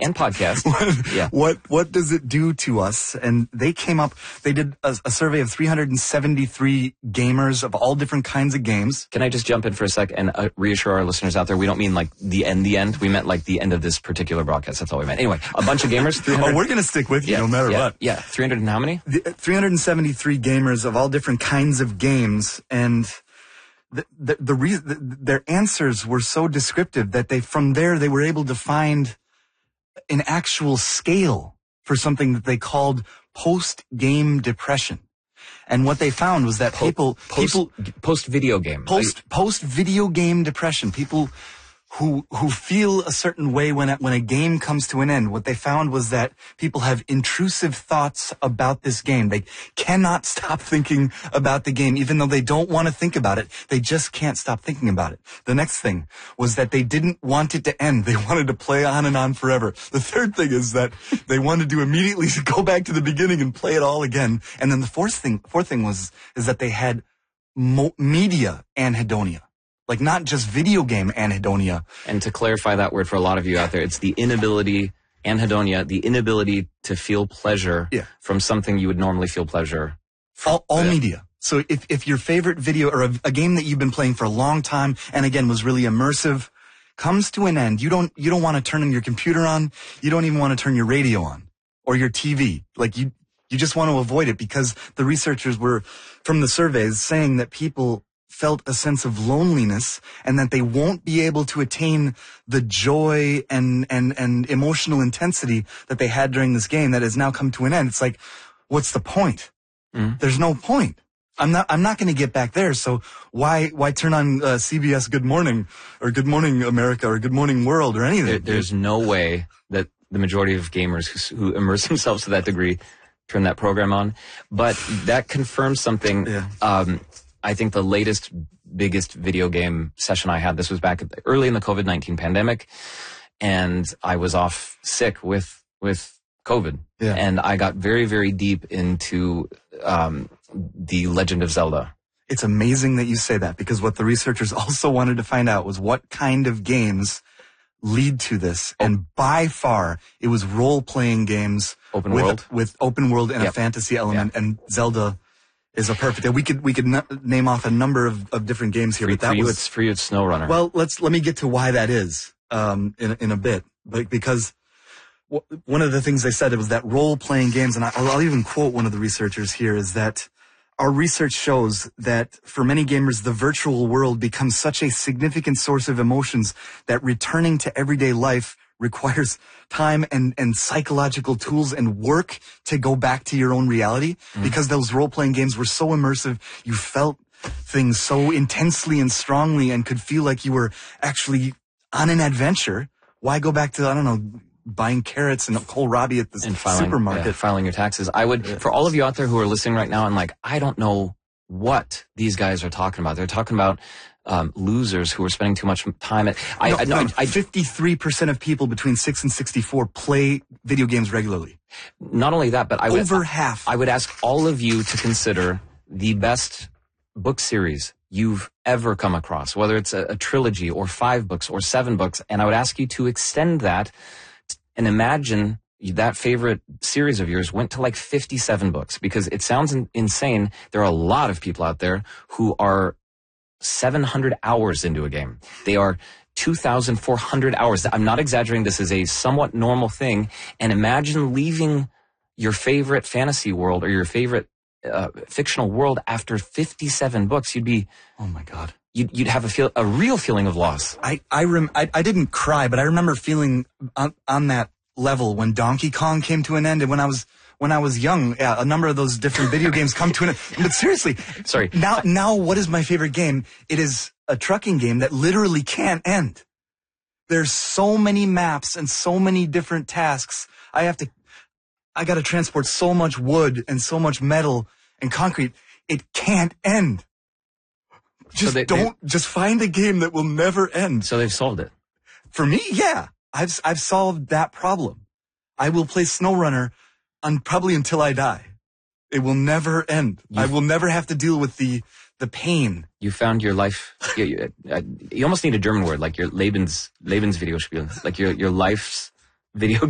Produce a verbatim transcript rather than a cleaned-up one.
And podcasts. what, yeah. what what does it do to us? And they came up, they did a, a survey of three hundred seventy-three gamers of all different kinds of games. Can I just jump in for a sec and uh, reassure our listeners out there, we don't mean like the end, the end. We meant like the end of this particular broadcast. That's all we meant. Anyway, a bunch of gamers. Oh, we're going to stick with you yeah, no matter yeah, what. Yeah, three hundred and how many? The, three hundred seventy-three gamers of all different kinds of games, and the the, the, re- the their answers were so descriptive that they from there they were able to find an actual scale for something that they called post-game depression. And what they found was that people post, people post video game post post video game depression, people who who feel a certain way when when a game comes to an end. What they found was that people have intrusive thoughts about this game. They cannot stop thinking about the game, even though they don't want to think about it. They just can't stop thinking about it. The next thing was that they didn't want it to end. They wanted to play on and on forever. The third thing is that they wanted to immediately go back to the beginning and play it all again. And then the fourth thing, fourth thing was is that they had mo- media anhedonia. Like not just video game anhedonia. And to clarify that word for a lot of you out there, it's the inability, anhedonia, the inability to feel pleasure yeah. from something you would normally feel pleasure from. All, all yeah. media. So if, if your favorite video or a, a game that you've been playing for a long time and again was really immersive comes to an end, you don't, you don't want to turn your computer on. You don't even want to turn your radio on or your T V. Like you, you just want to avoid it because the researchers were from the surveys saying that people felt a sense of loneliness and that they won't be able to attain the joy and, and, and emotional intensity that they had during this game that has now come to an end. It's like, what's the point? Mm-hmm. There's no point. I'm not, I'm not going to get back there. So why, why turn on uh, C B S Good Morning or Good Morning America or Good Morning World or anything? There, there's no way that the majority of gamers who, who immerse themselves to that degree turn that program on. But that confirms something. Yeah. Um, I think the latest, biggest video game session I had, this was back early in the COVID nineteen pandemic, and I was off sick with, with COVID. Yeah. And I got very, very deep into, um, the Legend of Zelda. It's amazing that you say that because what the researchers also wanted to find out was what kind of games lead to this. Oh. And by far, it was role-playing games. Open with, world? With open world and yep. a fantasy element, yep. and Zelda is a perfect. We could we could n- name off a number of, of different games here, for, but that for you was it's for you it's SnowRunner. Well, let's let me get to why that is um, in in a bit, but because w- one of the things they said was that role playing games, and I, I'll, I'll even quote one of the researchers here, is that our research shows that for many gamers, the virtual world becomes such a significant source of emotions that returning to everyday life requires time and, and psychological tools and work to go back to your own reality mm. because those role-playing games were so immersive. You felt things so intensely and strongly and could feel like you were actually on an adventure. Why go back to, I don't know, buying carrots and kohlrabi at the and filing, supermarket? Yeah, filing your taxes. I would, yeah. for all of you out there who are listening right now and like, I don't know what these guys are talking about. They're talking about Um, losers who are spending too much time at. I, no, I, no, no, I, I fifty-three percent of people between six and sixty-four play video games regularly. Not only that, but I would over half. I would ask all of you to consider the best book series you've ever come across, whether it's a, a trilogy or five books or seven books, and I would ask you to extend that and imagine that favorite series of yours went to like fifty-seven books, because it sounds in, insane. There are a lot of people out there who are seven hundred hours into a game. They are two thousand four hundred hours. I'm not exaggerating. This is a somewhat normal thing. And imagine leaving your favorite fantasy world or your favorite uh, fictional world after fifty-seven books. You'd be, oh my God. You'd, you'd have a feel, a real feeling of loss. I, I, rem, I, I didn't cry, but I remember feeling on, on that level when Donkey Kong came to an end. And when I was, When I was young, yeah, a number of those different video games come to an end. But seriously, sorry. Now, now, what is my favorite game? It is a trucking game that literally can't end. There's so many maps and so many different tasks. I have to, I got to transport so much wood and so much metal and concrete. It can't end. Just so they, don't, they, just find a game that will never end. So they've solved it. For me, yeah, I've, I've solved that problem. I will play SnowRunner on probably until I die. It will never end. You, I will never have to deal with the the pain. You found your life. You, you, uh, you almost need a German word, like your Lebens Lebensvideospiel, like your your life's video